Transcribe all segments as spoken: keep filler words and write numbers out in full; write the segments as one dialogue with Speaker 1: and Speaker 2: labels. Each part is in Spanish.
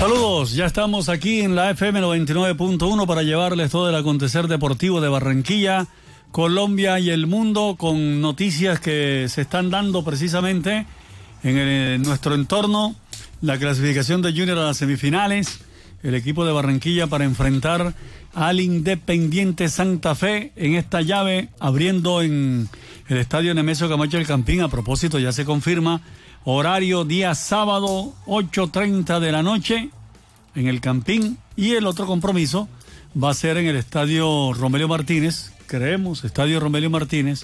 Speaker 1: Saludos, ya estamos aquí en la F M noventa y nueve punto uno para llevarles todo el acontecer deportivo de Barranquilla, Colombia y el mundo, con noticias que se están dando precisamente en, el, en nuestro entorno. La clasificación de Junior a las semifinales, el equipo de Barranquilla para enfrentar al Independiente Santa Fe en esta llave, abriendo en el estadio Nemesio Camacho del Campín. A propósito, ya se confirma horario día sábado, ocho treinta de la noche en el Campín, y el otro compromiso va a ser en el estadio Romelio Martínez, creemos, estadio Romelio Martínez,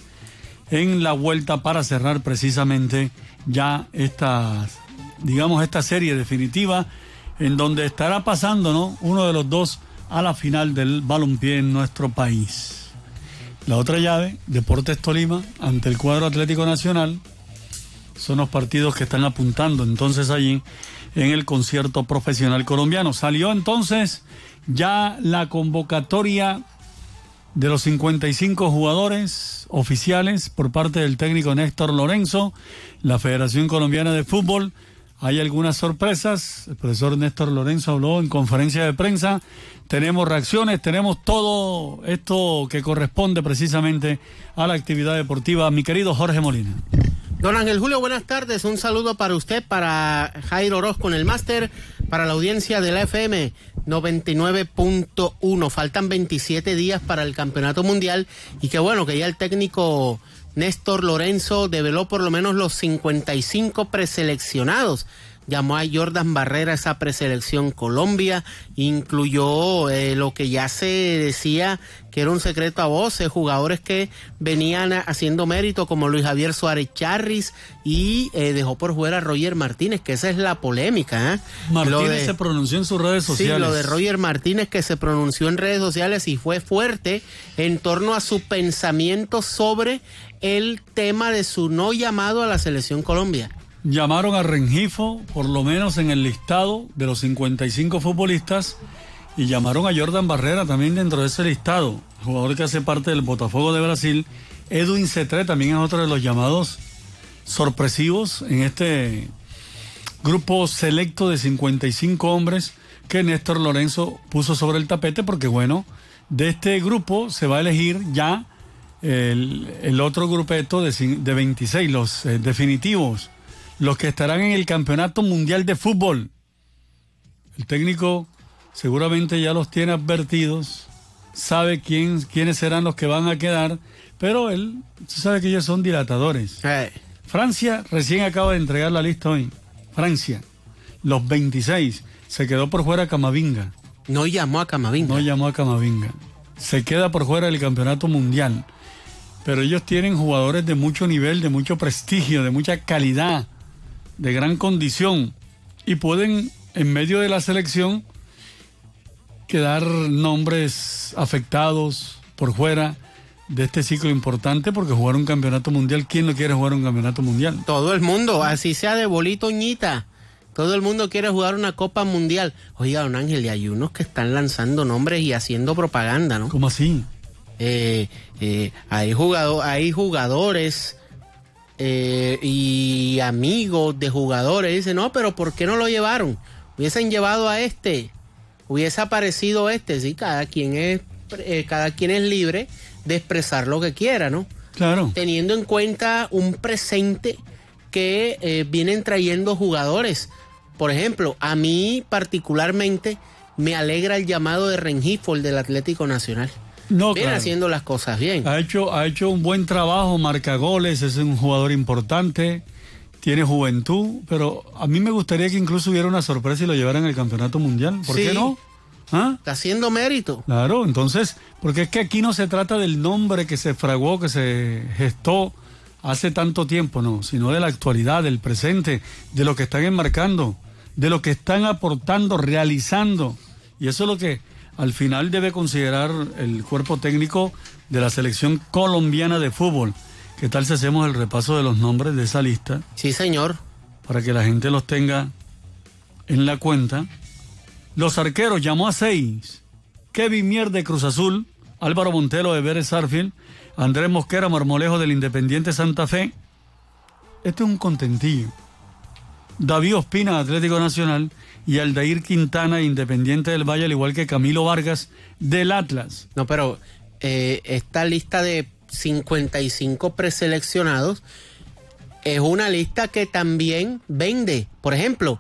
Speaker 1: en la vuelta para cerrar precisamente ya esta, digamos, esta serie definitiva, en donde estará pasando, ¿no?, uno de los dos a la final del balompié en nuestro país. La otra llave, Deportes Tolima ante el cuadro Atlético Nacional, son los partidos que están apuntando entonces allí en el concierto profesional colombiano. Salió entonces ya la convocatoria de los cincuenta y cinco jugadores oficiales por parte del técnico Néstor Lorenzo, la Federación Colombiana de Fútbol. Hay algunas sorpresas, el profesor Néstor Lorenzo habló en conferencia de prensa, tenemos reacciones, tenemos todo esto que corresponde precisamente a la actividad deportiva. Mi querido Jorge Molina.
Speaker 2: Don Ángel Julio, buenas tardes, un saludo para usted, para Jairo Orozco en el máster, para la audiencia de la F M noventa y nueve punto uno. Faltan veintisiete días para el campeonato mundial y qué bueno que ya el técnico Néstor Lorenzo develó por lo menos los cincuenta y cinco preseleccionados. Llamó a Jordan Barrera a esa preselección Colombia, incluyó eh, lo que ya se decía que era un secreto a voces, jugadores que venían haciendo mérito como Luis Javier Suárez Charris, y eh, dejó por fuera a Roger Martínez, que esa es la polémica, ¿eh?
Speaker 1: Martínez
Speaker 2: de,
Speaker 1: se pronunció en sus redes sociales.
Speaker 2: Sí, lo de Roger Martínez, que se pronunció en redes sociales y fue fuerte en torno a su pensamiento sobre el tema de su no llamado a la selección Colombia.
Speaker 1: Llamaron a Rengifo, por lo menos en el listado de los cincuenta y cinco futbolistas, y llamaron a Jordan Barrera también dentro de ese listado, jugador que hace parte del Botafogo de Brasil. Edwin Cetré también es otro de los llamados sorpresivos en este grupo selecto de cincuenta y cinco hombres que Néstor Lorenzo puso sobre el tapete, porque bueno, de este grupo se va a elegir ya el, el otro grupeto de, de veintiséis, los eh, definitivos, los que estarán en el Campeonato Mundial de Fútbol. El técnico seguramente ya los tiene advertidos, sabe quién, quiénes serán los que van a quedar, pero él sabe que ellos son dilatadores. Hey. Francia recién acaba de entregar la lista hoy. Francia, los veintiséis, se quedó por fuera Camavinga.
Speaker 2: No llamó a Camavinga.
Speaker 1: No llamó a Camavinga. Se queda por fuera del Campeonato Mundial. Pero ellos tienen jugadores de mucho nivel, de mucho prestigio, de mucha calidad, de gran condición, y pueden en medio de la selección quedar nombres afectados por fuera de este ciclo importante, porque jugar un campeonato mundial, ¿quién no quiere jugar un campeonato mundial?
Speaker 2: Todo el mundo, así sea de bolito ñita, todo el mundo quiere jugar una Copa Mundial. Oiga, don Ángel, y hay unos que están lanzando nombres y haciendo propaganda, ¿no?
Speaker 1: ¿Cómo así?
Speaker 2: Eh, eh, hay, jugado, hay jugadores Eh, y amigos de jugadores dicen, no, pero ¿por qué no lo llevaron? Hubiesen llevado a este, hubiese aparecido este. Sí, cada quien es eh, cada quien es libre de expresar lo que quiera, ¿no?
Speaker 1: Claro.
Speaker 2: Teniendo en cuenta un presente que eh, vienen trayendo jugadores. Por ejemplo, a mí particularmente me alegra el llamado de Rengifo, el del Atlético Nacional.
Speaker 1: No,
Speaker 2: Viene
Speaker 1: claro.
Speaker 2: haciendo las cosas bien.
Speaker 1: Ha hecho, ha hecho un buen trabajo, marca goles, es un jugador importante, tiene juventud, pero a mí me gustaría que incluso hubiera una sorpresa y lo llevaran al Campeonato Mundial. ¿Por
Speaker 2: sí,
Speaker 1: qué no? ¿Ah?
Speaker 2: Está haciendo mérito.
Speaker 1: Claro, entonces, porque es que aquí no se trata del nombre que se fraguó, que se gestó hace tanto tiempo, no, sino de la actualidad, del presente, de lo que están enmarcando, de lo que están aportando, realizando. Y eso es lo que al final debe considerar el cuerpo técnico de la selección colombiana de fútbol. ¿Qué tal si hacemos el repaso de los nombres de esa lista?
Speaker 2: Sí, señor.
Speaker 1: Para que la gente los tenga en la cuenta. Los arqueros, llamó a seis. Kevin Mier de Cruz Azul, Álvaro Montelo de Vélez Sarsfield, Andrés Mosquera Marmolejo del Independiente Santa Fe. Este es un contentillo. David Ospina de Atlético Nacional y Aldair Quintana de Independiente del Valle, al igual que Camilo Vargas del Atlas.
Speaker 2: No, pero eh, esta lista de cincuenta y cinco preseleccionados es una lista que también vende. Por ejemplo,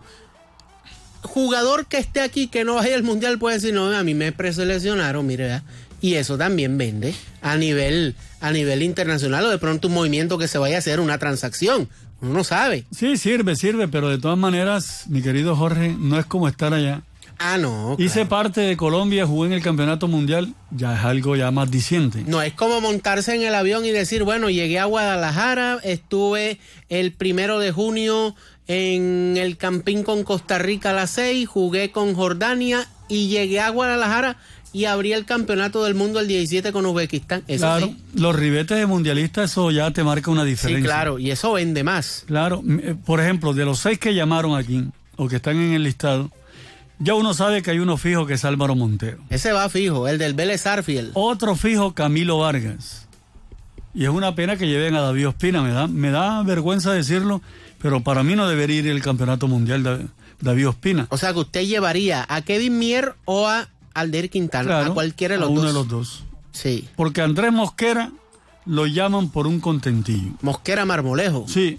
Speaker 2: jugador que esté aquí que no vaya al Mundial puede decir, no, a mí me preseleccionaron, mire, ¿verdad? Y eso también vende a nivel, a nivel internacional, o de pronto un movimiento que se vaya a hacer, una transacción. Uno no sabe.
Speaker 1: Sí, sirve, sirve, pero de todas maneras, mi querido Jorge, no es como estar allá.
Speaker 2: Ah, no.
Speaker 1: Hice
Speaker 2: claro.
Speaker 1: parte de Colombia, jugué en el campeonato mundial, ya es algo ya más diciente.
Speaker 2: No es como montarse en el avión y decir, bueno, llegué a Guadalajara, estuve el primero de junio en el Campín con Costa Rica a las seis, jugué con Jordania y llegué a Guadalajara y abrí el campeonato del mundo el diecisiete con Uzbekistán. Eso
Speaker 1: Claro,
Speaker 2: sí.
Speaker 1: los ribetes de mundialistas, eso ya te marca una diferencia.
Speaker 2: Sí, claro, y eso vende más.
Speaker 1: Claro, por ejemplo, de los seis que llamaron aquí, o que están en el listado, ya uno sabe que hay uno fijo que es Álvaro Montero.
Speaker 2: Ese va fijo, el del Vélez Sarsfield.
Speaker 1: Otro fijo, Camilo Vargas. Y es una pena que lleven a David Ospina, me da, me da vergüenza decirlo, pero para mí no debería ir el campeonato mundial de David Ospina.
Speaker 2: O sea que usted llevaría a Kevin Mier o a Aldair Quintana,
Speaker 1: Claro,
Speaker 2: a cualquiera de los
Speaker 1: a uno
Speaker 2: dos.
Speaker 1: de los dos.
Speaker 2: Sí.
Speaker 1: Porque Andrés Mosquera lo llaman por un contentillo.
Speaker 2: Mosquera Marmolejo.
Speaker 1: Sí.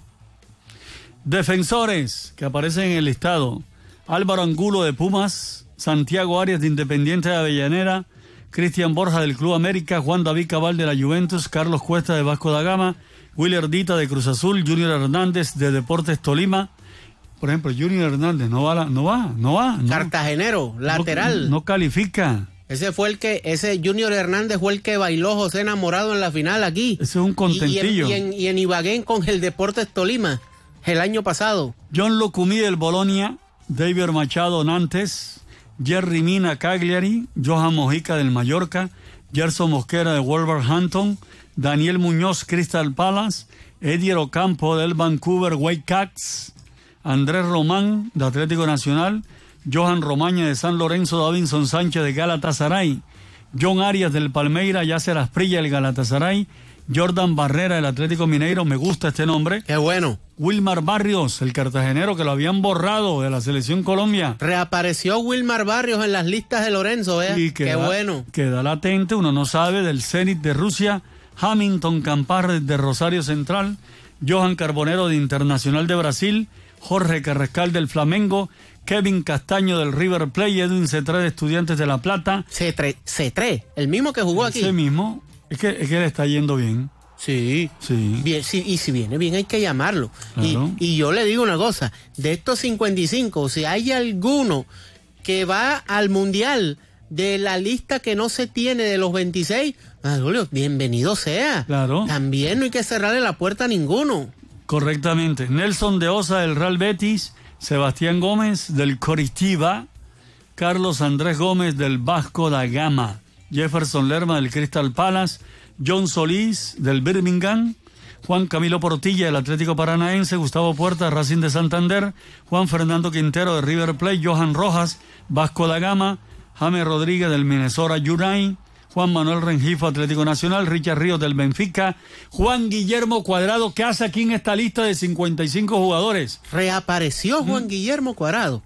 Speaker 1: Defensores que aparecen en el listado: Álvaro Angulo de Pumas, Santiago Arias de Independiente de Avellaneda, Cristian Borja del Club América, Juan David Cabal de la Juventus, Carlos Cuesta de Vasco da Gama, Willer Dita de Cruz Azul, Junior Hernández de Deportes Tolima. Por ejemplo, Junior Hernández no va, la, no va, no va. No,
Speaker 2: Cartagenero, lateral.
Speaker 1: No, no califica.
Speaker 2: Ese fue el que, ese Junior Hernández fue el que bailó José Enamorado en la final aquí.
Speaker 1: Ese es un contentillo.
Speaker 2: Y, y, en, y, en, y en Ibaguén con el Deportes Tolima, el año pasado.
Speaker 1: John Locumí del Bolonia, David Machado Nantes, Jerry Mina Cagliari, Johan Mojica del Mallorca, Gerson Mosquera de Wolverhampton, Daniel Muñoz Crystal Palace, Edier Ocampo del Vancouver Whitecaps, Andrés Román de Atlético Nacional, Johan Romaña de San Lorenzo, Davinson Sánchez de Galatasaray, John Arias del Palmeira, Yasser Asprilla del Galatasaray, Jordan Barrera del Atlético Mineiro, me gusta este nombre.
Speaker 2: Qué bueno.
Speaker 1: Wilmar Barrios, el cartagenero que lo habían borrado de la selección Colombia.
Speaker 2: Reapareció Wilmar Barrios en las listas de Lorenzo, ¿eh?
Speaker 1: Y
Speaker 2: Qué
Speaker 1: queda,
Speaker 2: bueno.
Speaker 1: Queda latente, uno no sabe, del Zenit de Rusia, Hamilton Camparres de Rosario Central, Johan Carbonero de Internacional de Brasil, Jorge Carrascal del Flamengo, Kevin Castaño del River Plate, Edwin Cetré de Estudiantes de La Plata.
Speaker 2: Cetré, Cetré, el mismo que jugó aquí.
Speaker 1: Ese mismo, es que, es que le está yendo bien.
Speaker 2: Sí.
Speaker 1: Sí.
Speaker 2: Bien, sí, y si viene bien hay que llamarlo.
Speaker 1: Claro.
Speaker 2: Y, y yo le digo una cosa, de estos cincuenta y cinco, si hay alguno que va al Mundial de la lista que no se tiene de los veintiséis, ah, Julio, bienvenido sea.
Speaker 1: Claro.
Speaker 2: También no hay que cerrarle la puerta a ninguno.
Speaker 1: Correctamente. Nelson de Osa del Real Betis, Sebastián Gómez del Coritiba, Carlos Andrés Gómez del Vasco da Gama, Jefferson Lerma del Crystal Palace, John Solís del Birmingham, Juan Camilo Portilla del Atlético Paranaense, Gustavo Puerta Racing de Santander, Juan Fernando Quintero de River Plate, Johan Rojas, Vasco da Gama, James Rodríguez del Minnesota United, Juan Manuel Rengifo, Atlético Nacional, Richard Ríos del Benfica, Juan Guillermo Cuadrado, ¿qué hace aquí en esta lista de cincuenta y cinco jugadores?
Speaker 2: Reapareció Juan mm. Guillermo Cuadrado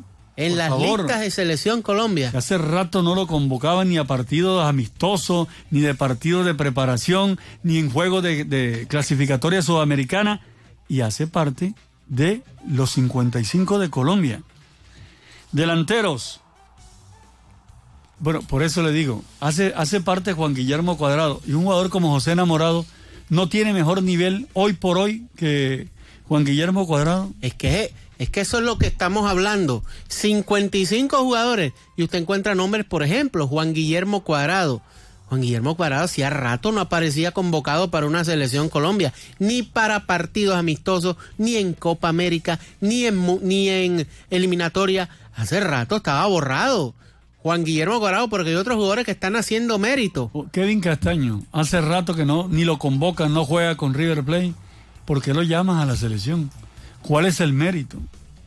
Speaker 2: en
Speaker 1: Por
Speaker 2: las
Speaker 1: favor.
Speaker 2: listas de Selección Colombia.
Speaker 1: Que hace rato no lo convocaban ni a partidos amistosos, ni de partidos de preparación, ni en juegos de, de clasificatoria sudamericana, y hace parte de los cincuenta y cinco de Colombia. Delanteros. Bueno, por eso le digo, hace, hace parte Juan Guillermo Cuadrado, y un jugador como José Enamorado no tiene mejor nivel hoy por hoy que Juan Guillermo Cuadrado.
Speaker 2: Es que, es que eso es lo que estamos hablando. cincuenta y cinco jugadores, y usted encuentra nombres, por ejemplo, Juan Guillermo Cuadrado. Juan Guillermo Cuadrado hacía rato no aparecía convocado para una Selección Colombia, ni para partidos amistosos, ni en Copa América, ni en, ni en eliminatoria. Hace rato estaba borrado Juan Guillermo Cuadrado, porque hay otros jugadores que están haciendo mérito.
Speaker 1: Kevin Castaño, hace rato que no, ni lo convocan, no juega con River Plate. ¿Por qué lo llamas a la selección? ¿Cuál es el mérito?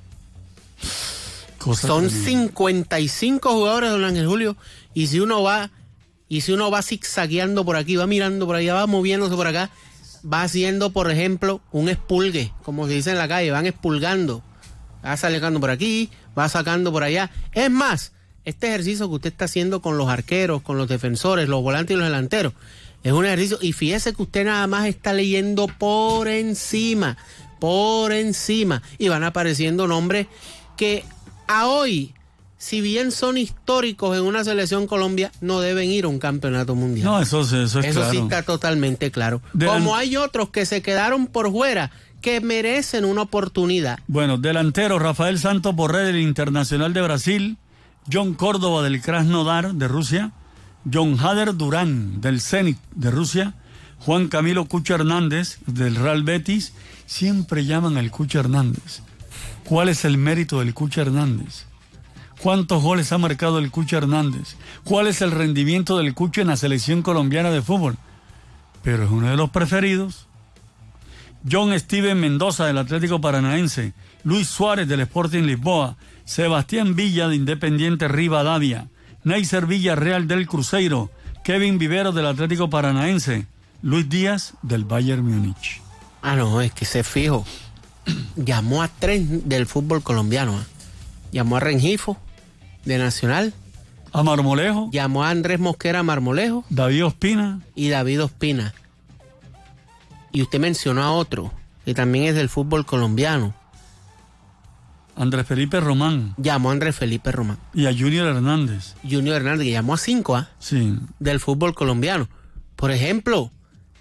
Speaker 1: Cosa
Speaker 2: Son
Speaker 1: tremenda.
Speaker 2: cincuenta y cinco jugadores, don Ángel Julio, y si uno va, y si uno va zigzagueando por aquí, va mirando por allá, va moviéndose por acá, va haciendo, por ejemplo, un expulgue, como se dice en la calle, van expulgando. Va sacando por aquí, va sacando por allá. Es más, este ejercicio que usted está haciendo con los arqueros, con los defensores, los volantes y los delanteros, es un ejercicio, y fíjese que usted nada más está leyendo por encima, por encima, y van apareciendo nombres que a hoy, si bien son históricos en una selección Colombia, no deben ir a un campeonato mundial.
Speaker 1: No, eso, eso es
Speaker 2: Eso
Speaker 1: claro.
Speaker 2: sí está totalmente claro.
Speaker 1: Delan-
Speaker 2: Como hay otros que se quedaron por fuera, que merecen una oportunidad.
Speaker 1: Bueno, delantero Rafael Santos Borré del Internacional de Brasil, John Córdoba del Krasnodar de Rusia, John Hader Durán del Zenit de Rusia, Juan Camilo Cucho Hernández del Real Betis. Siempre llaman al Cucho Hernández. ¿Cuál es el mérito del Cucho Hernández? ¿Cuántos goles ha marcado el Cucho Hernández? ¿Cuál es el rendimiento del Cucho en la selección colombiana de fútbol? Pero es uno de los preferidos. John Steven Mendoza del Atlético Paranaense, Luis Suárez del Sporting Lisboa, Sebastián Villa de Independiente Rivadavia, Neisser Villarreal del Cruzeiro, Kevin Vivero del Atlético Paranaense, Luis Díaz del Bayern Múnich.
Speaker 2: Ah, no, es que se fijo. Llamó a tres del fútbol colombiano. ¿eh? Llamó a Rengifo, de Nacional.
Speaker 1: A Marmolejo.
Speaker 2: Llamó a Andrés Mosquera Marmolejo.
Speaker 1: David Ospina.
Speaker 2: Y David Ospina. Y usted mencionó a otro, que también es del fútbol colombiano.
Speaker 1: Andrés Felipe Román.
Speaker 2: Llamó a Andrés Felipe Román.
Speaker 1: Y a Junior Hernández.
Speaker 2: Junior Hernández, que llamó a cinco, ¿ah? ¿eh?
Speaker 1: Sí.
Speaker 2: Del fútbol colombiano. Por ejemplo,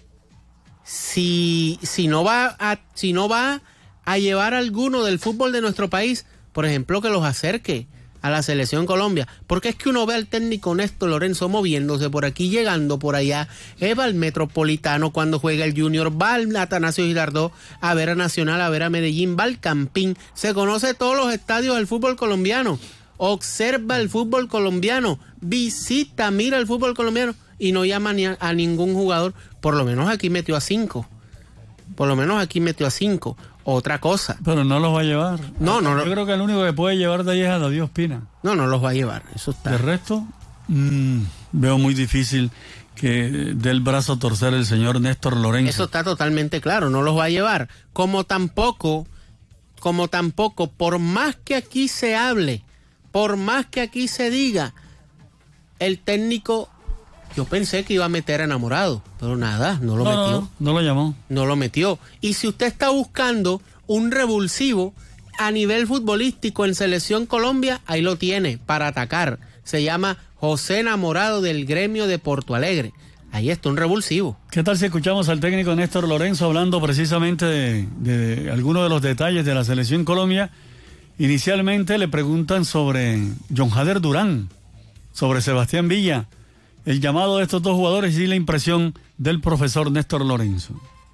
Speaker 2: si, si, no va a, si no va a llevar alguno del fútbol de nuestro país, por ejemplo, que los acerque a la selección Colombia, porque es que uno ve al técnico Néstor Lorenzo moviéndose por aquí, llegando por allá, eh, va al Metropolitano cuando juega el Junior, va al Atanasio Girardot a ver a Nacional, a ver a Medellín, va al Campín, se conoce todos los estadios del fútbol colombiano, observa el fútbol colombiano, visita, mira el fútbol colombiano y no llama ni a, a ningún jugador. Por lo menos aquí metió a cinco, por lo menos aquí metió a cinco. Otra cosa.
Speaker 1: Pero no los va a llevar.
Speaker 2: No, no, no.
Speaker 1: Yo creo que el único que puede llevar de ahí es a David Ospina.
Speaker 2: No, no los va a llevar, eso está.
Speaker 1: De resto, mmm, veo muy difícil que dé el brazo a torcer el señor Néstor Lorenzo.
Speaker 2: Eso está totalmente claro, no los va a llevar. Como tampoco, como tampoco, por más que aquí se hable, por más que aquí se diga, el técnico, yo pensé que iba a meter a Enamorado, pero nada, no lo
Speaker 1: no,
Speaker 2: metió.
Speaker 1: No, no lo llamó.
Speaker 2: No lo metió. Y si usted está buscando un revulsivo a nivel futbolístico en Selección Colombia, ahí lo tiene, para atacar. Se llama José Enamorado del Gremio de Porto Alegre. Ahí está un revulsivo.
Speaker 1: ¿Qué tal si escuchamos al técnico Néstor Lorenzo hablando precisamente de, de algunos de los detalles de la Selección Colombia? Inicialmente le preguntan sobre John Hader Durán, sobre Sebastián Villa, el llamado de estos dos jugadores y la impresión del profesor Néstor Lorenzo.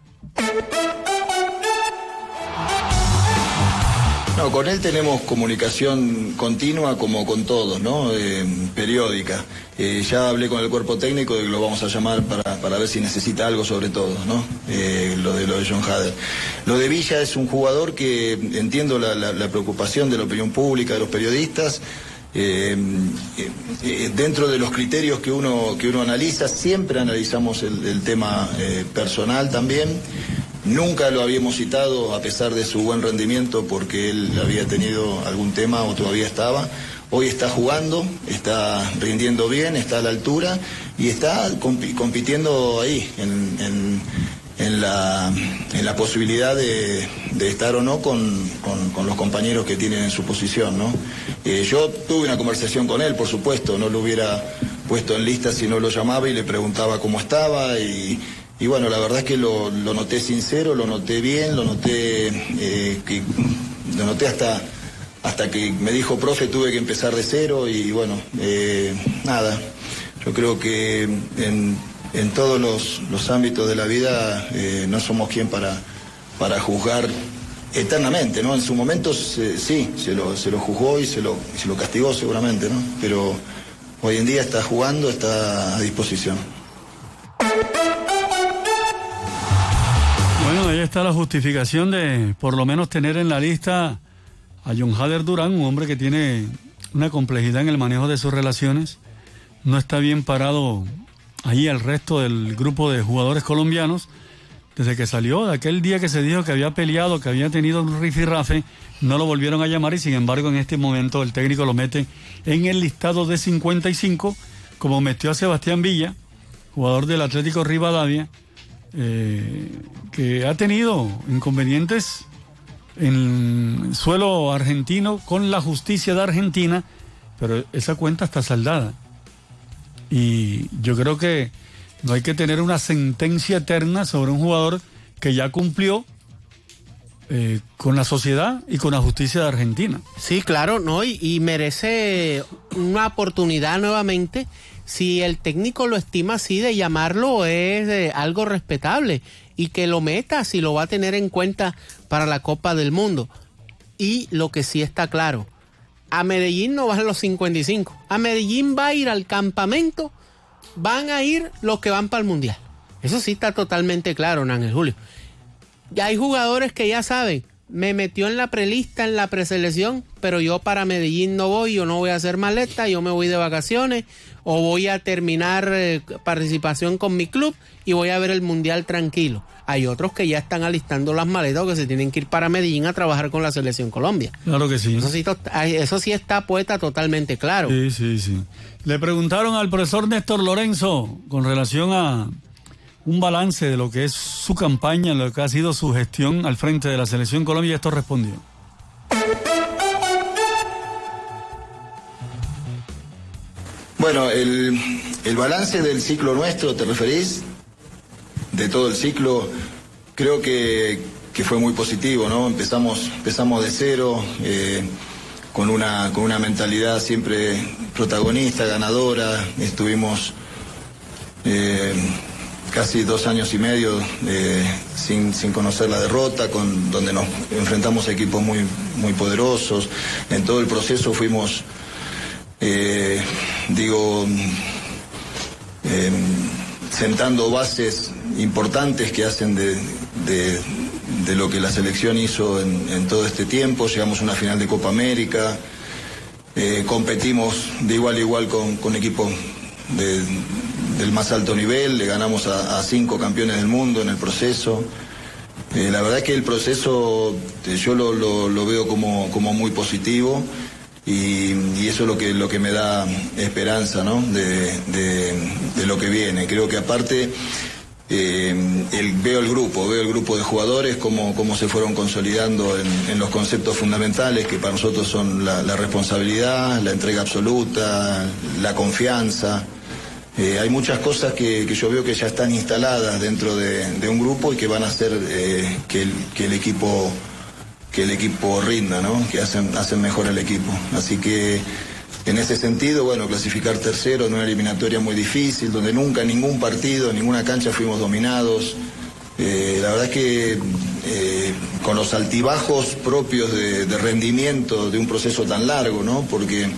Speaker 3: No, con él tenemos comunicación continua como con todos, ¿no? Eh, periódica. Eh, ya hablé con el cuerpo técnico de que lo vamos a llamar para, para ver si necesita algo sobre todo, ¿no? Eh, lo de lo de John Hader. Lo de Villa es un jugador que entiendo la, la, la preocupación de la opinión pública, de los periodistas. Eh, eh, dentro de los criterios que uno, que uno analiza, siempre analizamos el, el tema eh, personal también. Nunca lo habíamos citado a pesar de su buen rendimiento porque él había tenido algún tema o todavía estaba. Hoy está jugando, está rindiendo bien, está a la altura y está comp- compitiendo ahí en, en, en, la, en la posibilidad de, de estar o no con, con, con los compañeros que tienen en su posición, ¿no? Eh, yo tuve una conversación con él, por supuesto, no lo hubiera puesto en lista si no lo llamaba y le preguntaba cómo estaba y... Y bueno, la verdad es que lo, lo noté sincero, lo noté bien, lo noté eh, que lo noté hasta hasta que me dijo, profe, tuve que empezar de cero y bueno, eh, nada, yo creo que en, en todos los, los ámbitos de la vida eh, no somos quien para, para juzgar eternamente, ¿no? En su momento se, sí, se lo, se lo juzgó y se lo, y se lo castigó seguramente, ¿no? Pero hoy en día está jugando, está a disposición.
Speaker 1: Bueno, ahí está la justificación de por lo menos tener en la lista a John Hader Durán, un hombre que tiene una complejidad en el manejo de sus relaciones, no está bien parado ahí al resto del grupo de jugadores colombianos, desde que salió, de aquel día que se dijo que había peleado, que había tenido un rifirrafe, no lo volvieron a llamar y sin embargo en este momento el técnico lo mete en el listado de cincuenta y cinco, como metió a Sebastián Villa, jugador del Atlético Rivadavia, eh, que ha tenido inconvenientes en suelo argentino con la justicia de Argentina, pero esa cuenta está saldada. Y yo creo que no hay que tener una sentencia eterna sobre un jugador que ya cumplió eh, con la sociedad y con la justicia de Argentina.
Speaker 2: Sí, claro, no, y, y merece una oportunidad nuevamente. Si el técnico lo estima así, de llamarlo es eh, algo respetable, y que lo meta si lo va a tener en cuenta para la Copa del Mundo. Y lo que sí está claro, a Medellín no van los cincuenta y cinco, a Medellín va a ir al campamento, van a ir los que van para el Mundial. Eso sí está totalmente claro, Ángel Julio. Ya hay jugadores que ya saben, me metió en la prelista, en la preselección, pero yo para Medellín no voy, yo no voy a hacer maleta, yo me voy de vacaciones, o voy a terminar eh, participación con mi club y voy a ver el Mundial tranquilo. Hay otros que ya están alistando las maletas o que se tienen que ir para Medellín a trabajar con la Selección Colombia.
Speaker 1: Claro que sí.
Speaker 2: Eso sí, to- eso sí está puesta totalmente claro.
Speaker 1: Sí, sí, sí. Le preguntaron al profesor Néstor Lorenzo con relación a un balance de lo que es su campaña, lo que ha sido su gestión al frente de la Selección Colombia, y esto respondió.
Speaker 3: Bueno, el, el balance del ciclo nuestro, ¿te referís? De todo el ciclo, creo que, que fue muy positivo, ¿no? Empezamos, empezamos de cero, eh, con una, con una mentalidad siempre protagonista, ganadora. Estuvimos eh, casi dos años y medio eh, sin, sin conocer la derrota, con, donde nos enfrentamos a equipos muy, muy poderosos. En todo el proceso fuimos, eh, digo, eh, sentando bases importantes que hacen de, de, de lo que la selección hizo en, en todo este tiempo. Llegamos a una final de Copa América, eh, competimos de igual a igual con, con equipos de, del más alto nivel, le ganamos a, a cinco campeones del mundo en el proceso. Eh, la verdad que el proceso eh, yo lo, lo, lo veo como, como muy positivo. Y, y eso es lo que, lo que me da esperanza, ¿no? de, de, de lo que viene. Creo que aparte eh, el, veo el grupo, veo el grupo de jugadores, cómo, cómo se fueron consolidando en, en los conceptos fundamentales que para nosotros son la, la responsabilidad, la entrega absoluta, la confianza. Eh, hay muchas cosas que, que yo veo que ya están instaladas dentro de, de un grupo y que van a hacer eh, que, el, que el equipo... que el equipo rinda, ¿no? Que hacen, hacen mejor el equipo. Así que en ese sentido, bueno, clasificar tercero en una eliminatoria muy difícil, donde nunca en ningún partido, en ninguna cancha fuimos dominados. Eh, la verdad es que eh, con los altibajos propios de, de rendimiento de un proceso tan largo, ¿no? Porque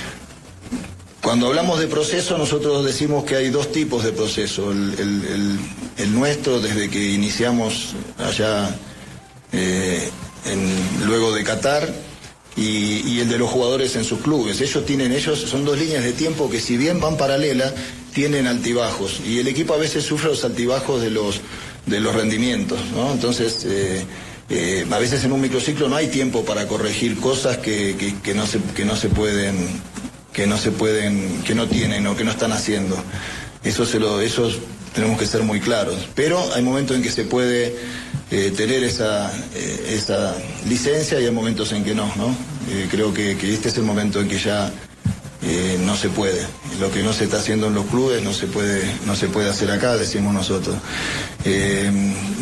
Speaker 3: cuando hablamos de proceso, nosotros decimos que hay dos tipos de proceso. El, el, el, el nuestro, desde que iniciamos allá... Eh, En, luego de Qatar y, y el de los jugadores en sus clubes. Ellos tienen, ellos son dos líneas de tiempo que si bien van paralelas, tienen altibajos y el equipo a veces sufre los altibajos de los, de los rendimientos, ¿no? Entonces eh, eh, a veces en un microciclo no hay tiempo para corregir cosas que, que, que no se, que no se pueden, que no se pueden, que no tienen o que no están haciendo. Eso se lo, eso tenemos que ser muy claros. Pero hay momentos en que se puede eh, tener esa, eh, esa licencia y hay momentos en que no, ¿no? Eh, creo que, que este es el momento en que ya eh, no se puede. Lo que no se está haciendo en los clubes no se puede, no se puede hacer acá, decimos nosotros. Eh,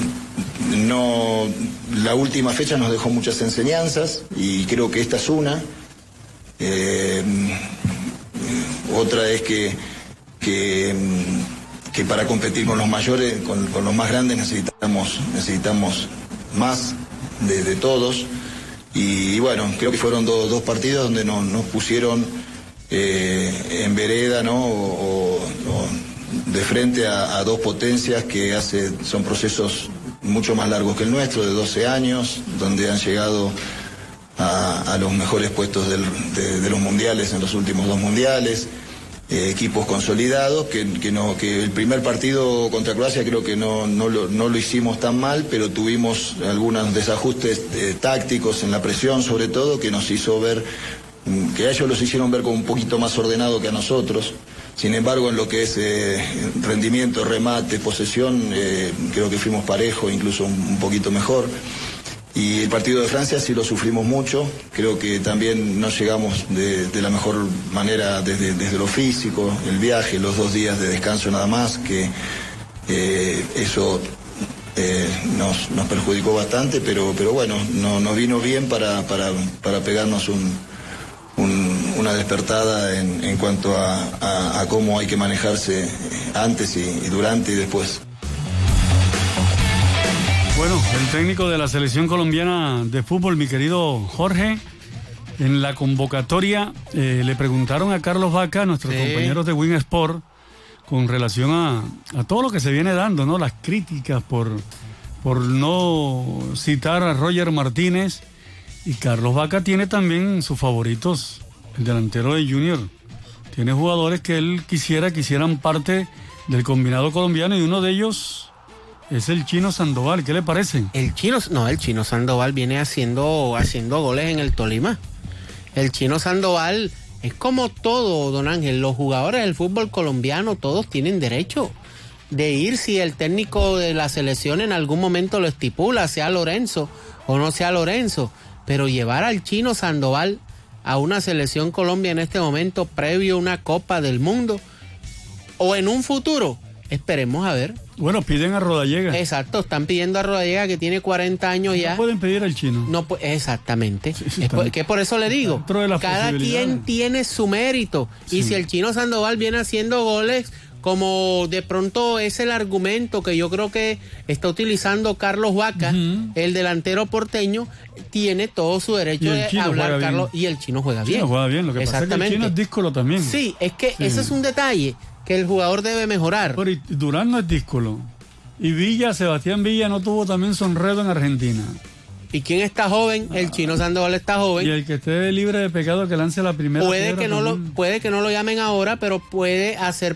Speaker 3: no, la última fecha nos dejó muchas enseñanzas y creo que esta es una. Eh, otra es que, que que para competir con los mayores, con, con los más grandes necesitamos, necesitamos más de, de todos y, y bueno, creo que fueron do, dos partidos donde nos, nos pusieron eh, en vereda, ¿no? O, o de frente a, a dos potencias que hace, son procesos mucho más largos que el nuestro, de doce años, donde han llegado a, a los mejores puestos del, de, de los mundiales en los últimos dos mundiales. eh, equipos consolidados, que, que, no, que el primer partido contra Croacia creo que no, no, lo, no lo hicimos tan mal, pero tuvimos algunos desajustes eh, tácticos en la presión sobre todo, que nos hizo ver, que a ellos los hicieron ver como un poquito más ordenado que a nosotros. Sin embargo, en lo que es eh, rendimiento, remate, posesión, eh, creo que fuimos parejos, incluso un, un poquito mejor. Y el partido de Francia sí lo sufrimos mucho, creo que también no llegamos de, de la mejor manera desde, desde lo físico, el viaje, los dos días de descanso nada más, que eh, eso eh, nos, nos perjudicó bastante, pero, pero bueno, no, nos vino bien para, para, para pegarnos un, un, una despertada en, en cuanto a, a, a cómo hay que manejarse antes y, y durante y después.
Speaker 1: Bueno, el técnico de la selección colombiana de fútbol, mi querido Jorge, en la convocatoria eh, le preguntaron a Carlos Vaca, nuestros sí. compañeros de Win Sport, con relación a, a todo lo que se viene dando, ¿no? Las críticas por, por no citar a Roger Martínez. Y Carlos Vaca tiene también sus favoritos, el delantero de Junior. Tiene jugadores que él quisiera que hicieran parte del combinado colombiano y uno de ellos es el Chino Sandoval. ¿Qué le parece?
Speaker 2: El Chino, no, el Chino Sandoval viene haciendo, haciendo goles en el Tolima. El Chino Sandoval es como todo, don Ángel. Los jugadores del fútbol colombiano todos tienen derecho de ir si el técnico de la selección en algún momento lo estipula, sea Lorenzo o no sea Lorenzo. Pero llevar al Chino Sandoval a una selección Colombia en este momento, previo a una Copa del Mundo, o en un futuro, esperemos a ver.
Speaker 1: Bueno, piden a Rodallega.
Speaker 2: Exacto, están pidiendo a Rodallega, que tiene cuarenta años ya.
Speaker 1: No pueden pedir al Chino.
Speaker 2: No, exactamente.
Speaker 1: Sí, sí,
Speaker 2: es por, que por eso le digo, cada quien tiene su mérito. Sí. Y si el Chino Sandoval viene haciendo goles, como de pronto es el argumento que yo creo que está utilizando Carlos Vaca, uh-huh. el delantero porteño, tiene todo su derecho de hablar Carlos. Y el Chino juega bien.
Speaker 1: El Chino juega bien, lo que pasa es que el Chino es díscolo también.
Speaker 2: Sí, es que sí. ese es un detalle que el jugador debe mejorar.
Speaker 1: Pero Durán no es díscolo. Y Villa, Sebastián Villa no tuvo también sonredo en Argentina.
Speaker 2: ¿Y quién está joven? El Chino Sandoval está joven.
Speaker 1: Y el que esté libre de pecado que lance la primera
Speaker 2: puede que no lo Puede que no lo llamen ahora, pero puede hacer